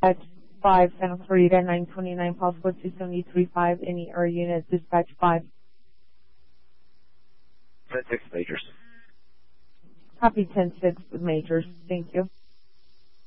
5, Santa Clarita, 929, Passport 2735, any air unit, dispatch 5. 10-6 majors. Copy 10-6 with majors. Thank you.